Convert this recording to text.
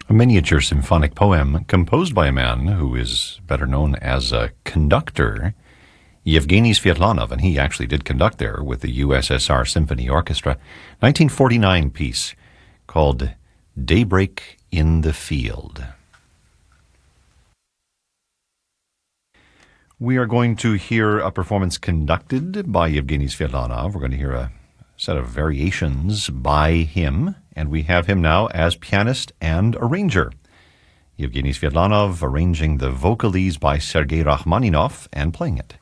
A miniature symphonic poem composed by a man who is better known as a conductor, Yevgeny Sviatlanov, and he actually did conduct there with the USSR Symphony Orchestra. 1949 piece called Daybreak in the Field. We are going to hear a performance conducted by Yevgeny Sviatlanov. We're going to hear a set of variations by him, and we have him now as pianist and arranger. Yevgeny Sviatlanov arranging the Vocalese by Sergei Rachmaninoff and playing it.